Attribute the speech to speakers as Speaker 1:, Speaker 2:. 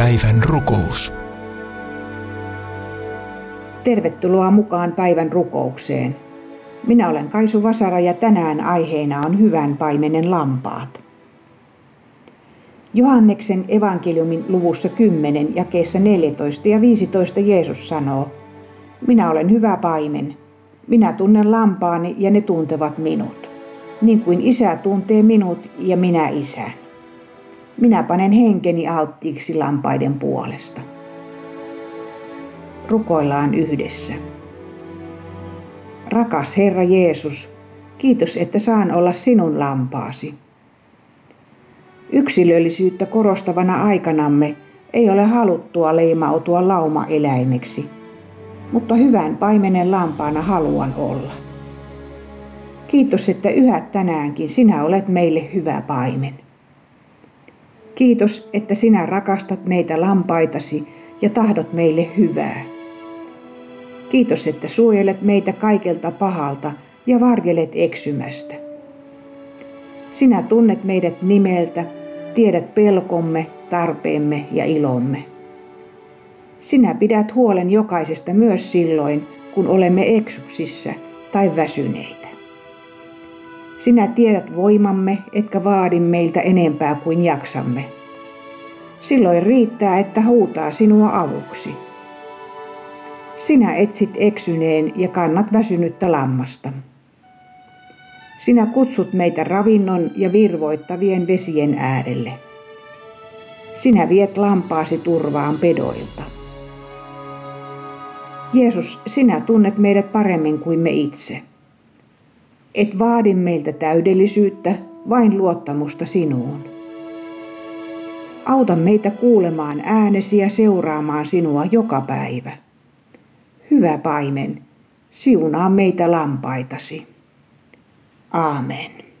Speaker 1: Päivän rukous.
Speaker 2: Tervetuloa mukaan päivän rukoukseen. Minä olen Kaisu Vasara ja tänään aiheena on hyvän paimenen lampaat. Johanneksen evankeliumin luvussa 10 jakeessa 14 ja 15 Jeesus sanoo: Minä olen hyvä paimen. Minä tunnen lampaani ja ne tuntevat minut, niin kuin Isä tuntee minut ja minä Isän. Minä panen henkeni alttiiksi lampaiden puolesta. Rukoillaan yhdessä. Rakas Herra Jeesus, kiitos, että saan olla sinun lampaasi. Yksilöllisyyttä korostavana aikanamme ei ole haluttua leimautua laumaeläimeksi, mutta hyvän paimenen lampaana haluan olla. Kiitos, että yhä tänäänkin sinä olet meille hyvä paimen. Kiitos, että sinä rakastat meitä lampaitasi ja tahdot meille hyvää. Kiitos, että suojelet meitä kaikelta pahalta ja varjelet eksymästä. Sinä tunnet meidät nimeltä, tiedät pelkomme, tarpeemme ja ilomme. Sinä pidät huolen jokaisesta myös silloin, kun olemme eksyksissä tai väsyneitä. Sinä tiedät voimamme, etkä vaadi meiltä enempää kuin jaksamme. Silloin riittää, että huutaa sinua avuksi. Sinä etsit eksyneen ja kannat väsynyttä lammasta. Sinä kutsut meitä ravinnon ja virvoittavien vesien äärelle. Sinä viet lampaasi turvaan pedoilta. Jeesus, sinä tunnet meidät paremmin kuin me itse. Et vaadi meiltä täydellisyyttä, vain luottamusta sinuun. Auta meitä kuulemaan äänesi ja seuraamaan sinua joka päivä. Hyvä paimen, siunaa meitä lampaitasi. Aamen.